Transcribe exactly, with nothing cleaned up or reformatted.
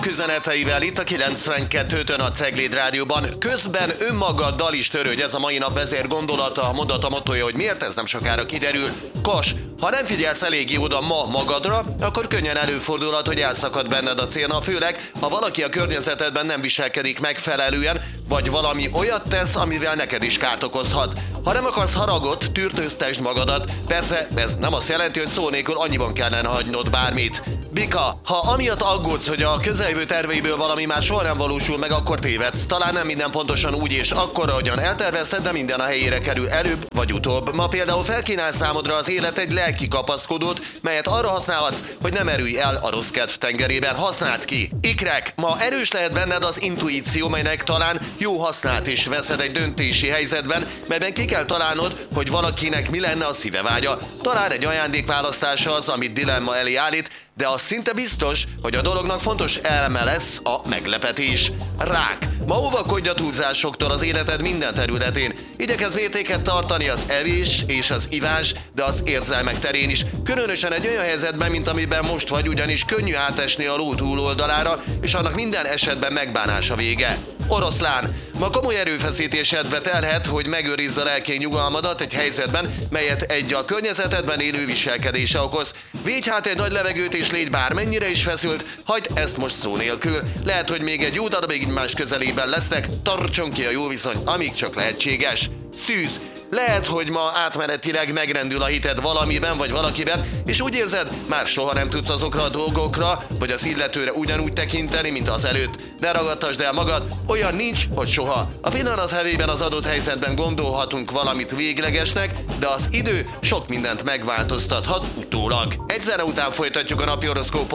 Üzeneteivel itt a kilencvenkettőtön a Cegléd Rádióban. Közben önmagaddal is törődj, ez a mai nap vezér gondolata, a mondata mottoja, hogy miért ez nem sokára kiderül. Kos, ha nem figyelsz eléggé oda ma magadra, akkor könnyen előfordulhat, hogy elszakad benned a célna, főleg ha valaki a környezetedben nem viselkedik megfelelően, vagy valami olyat tesz, amivel neked is kárt okozhat. Ha nem akarsz haragot, tűrtőztesd magadat. Persze ez nem azt jelenti, hogy szó nélkül annyiban kellene hagynod bármit. Bika, ha amiatt aggódsz, hogy a közeljövő terveiből valami már soha nem valósul meg, akkor tévedsz. Talán nem minden pontosan úgy és akkor, ahogyan eltervezted, de minden a helyére kerül előbb vagy utóbb. Ma például felkínál számodra az élet egy lelki kapaszkodót, melyet arra használhatsz, hogy nem merülj el a rossz kedv tengerében. Használd ki! Ikrek, ma erős lehet benned az intuíció, melynek talán jó hasznát is veszed egy döntési helyzetben, melyben ki kell találnod, hogy valakinek mi lenne a szíve vágya. Talán egy ajándékválasztása az, amit dilemma elé állít, de az szinte biztos, hogy a dolognak fontos eleme lesz a meglepetés. Rák. Ma óvakodj a túlzásoktól az életed minden területén. Igyekezz mértéket tartani az evés és az ivás, de az érzelmek terén is. Különösen egy olyan helyzetben, mint amiben most vagy, ugyanis könnyű átesni a ló túloldalára, és annak minden esetben megbánása vége. Oroszlán. Ma komoly erőfeszítésedbe telhet, hogy megőrizd a lelki nyugalmadat egy helyzetben, melyet egy a környezetedben élő viselkedése okoz. Védj hát egy nagy levegőt és légy bármennyire is feszült, hagyd ezt most szó nélkül. Lehet, hogy még egy jó darabig egymás közelében lesznek, tartson ki a jó viszony, amíg csak lehetséges. Szűz. Lehet, hogy ma átmenetileg megrendül a hited valamiben vagy valakiben, és úgy érzed, már soha nem tudsz azokra a dolgokra, vagy az illetőre ugyanúgy tekinteni, mint az előtt. De ragadtasd el magad, olyan nincs, hogy soha. A pillanat hevében az adott helyzetben gondolhatunk valamit véglegesnek, de az idő sok mindent megváltoztathat utólag. Egy zene után folytatjuk a napi horoszkópot.